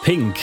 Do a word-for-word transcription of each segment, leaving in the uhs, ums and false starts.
Pink.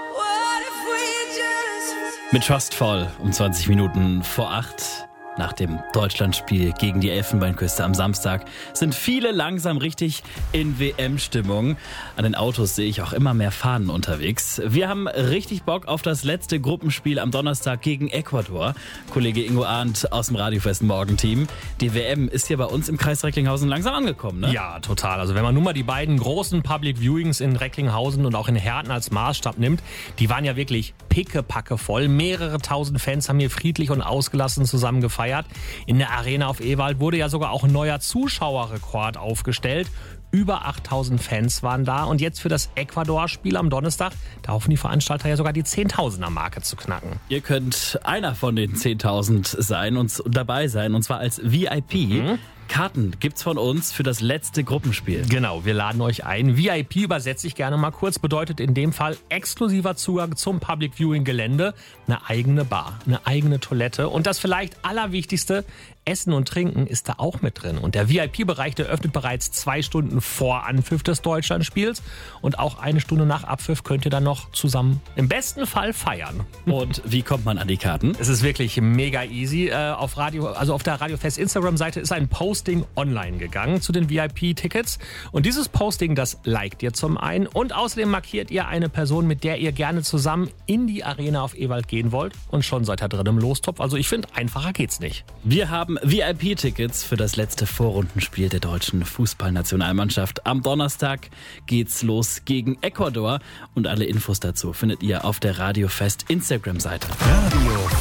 Mit Trustful um zwanzig Minuten vor acht. Nach dem Deutschlandspiel gegen die Elfenbeinküste am Samstag sind viele langsam richtig in W M-Stimmung. An den Autos sehe ich auch immer mehr Fahnen unterwegs. Wir haben richtig Bock auf das letzte Gruppenspiel am Donnerstag gegen Ecuador. Kollege Ingo Arndt aus dem Radiofest Morgenteam. Die W M ist hier bei uns im Kreis Recklinghausen langsam angekommen, ne? Ja, total. Also wenn man nun mal die beiden großen Public Viewings in Recklinghausen und auch in Herten als Maßstab nimmt, die waren ja wirklich pickepacke voll. Mehrere tausend Fans haben hier friedlich und ausgelassen zusammen gefeiert. In der Arena auf Ewald wurde ja sogar auch ein neuer Zuschauerrekord aufgestellt. Über achttausend Fans waren da und jetzt für das Ecuador-Spiel am Donnerstag, da hoffen die Veranstalter ja sogar die Zehntausender-Marke zu knacken. Ihr könnt einer von den zehntausend sein und dabei sein, und zwar als V I P. Mhm. Karten gibt's von uns für das letzte Gruppenspiel. Genau, wir laden euch ein. V I P übersetze ich gerne mal kurz, bedeutet in dem Fall exklusiver Zugang zum Public Viewing Gelände, eine eigene Bar, eine eigene Toilette und das vielleicht Allerwichtigste, Essen und Trinken ist da auch mit drin. Und der V I P-Bereich, der öffnet bereits zwei Stunden vor Anpfiff des Deutschlandspiels und auch eine Stunde nach Abpfiff könnt ihr dann noch zusammen im besten Fall feiern. Und wie kommt man an die Karten? Es ist wirklich mega easy. Äh, auf Radio, also auf der Radiofest Instagram-Seite ist ein Posting online gegangen zu den V I P-Tickets. Und dieses Posting, das liked ihr zum einen und außerdem markiert ihr eine Person, mit der ihr gerne zusammen in die Arena auf Ewald gehen wollt. Und schon seid ihr drin im Lostopf. Also ich finde, einfacher geht's nicht. Wir haben V I P-Tickets für das letzte Vorrundenspiel der deutschen Fußballnationalmannschaft. Am Donnerstag geht's los gegen Ecuador und alle Infos dazu findet ihr auf der Radiofest Instagram-Seite. Radio